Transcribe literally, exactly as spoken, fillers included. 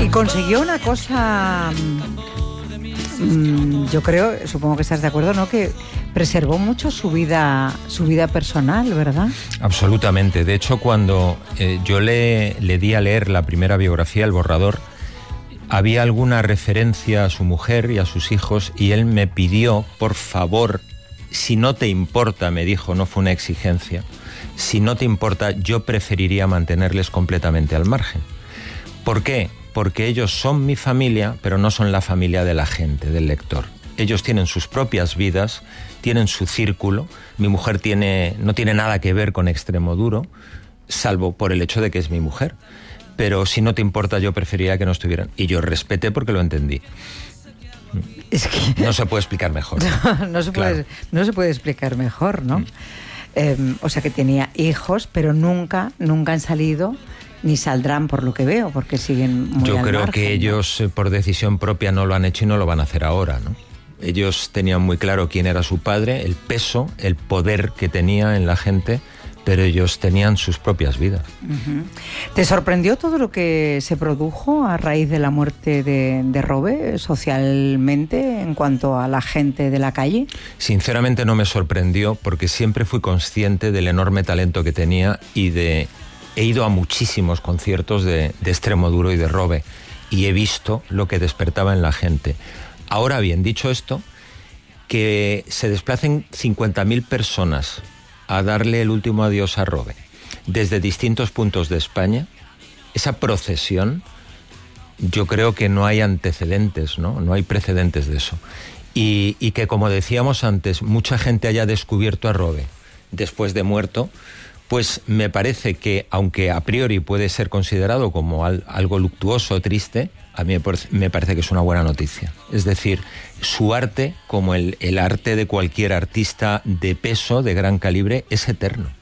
Y consiguió una cosa, mmm, yo creo, supongo que estás de acuerdo, ¿no? Que preservó mucho su vida, su vida personal, ¿verdad? Absolutamente. De hecho, cuando eh, yo le, le di a leer la primera biografía, El borrador, había alguna referencia a su mujer y a sus hijos, y él me pidió, por favor, si no te importa, me dijo, no fue una exigencia, si no te importa, yo preferiría mantenerles completamente al margen. ¿Por qué? Porque ellos son mi familia, pero no son la familia de la gente, del lector. Ellos tienen sus propias vidas, tienen su círculo. Mi mujer tiene, no tiene nada que ver con Extremoduro, salvo por el hecho de que es mi mujer. Pero si no te importa, yo preferiría que no estuvieran. Y yo respeté porque lo entendí. Es que... No se puede explicar mejor. No, no, se, claro. puede, no se puede explicar mejor, ¿no? Mm. Eh, o sea, que tenía hijos, pero nunca, nunca han salido... Ni saldrán, por lo que veo, porque siguen muy Yo al creo margen, que ¿no? ellos, por decisión propia, no lo han hecho y no lo van a hacer ahora, ¿no? Ellos tenían muy claro quién era su padre, el peso, el poder que tenía en la gente, pero ellos tenían sus propias vidas. Uh-huh. ¿Te sorprendió todo lo que se produjo a raíz de la muerte de, de Robe socialmente en cuanto a la gente de la calle? Sinceramente no me sorprendió, porque siempre fui consciente del enorme talento que tenía y de... He ido a muchísimos conciertos de, de Extremoduro y de Robe y he visto lo que despertaba en la gente. Ahora bien, dicho esto, que se desplacen cincuenta mil personas a darle el último adiós a Robe desde distintos puntos de España, esa procesión, yo creo que no hay antecedentes, ¿no? No hay precedentes de eso. Y, y que, como decíamos antes, mucha gente haya descubierto a Robe después de muerto, pues me parece que, aunque a priori puede ser considerado como al, algo luctuoso o triste, a mí me parece que es una buena noticia. Es decir, su arte, como el, el arte de cualquier artista de peso, de gran calibre, es eterno.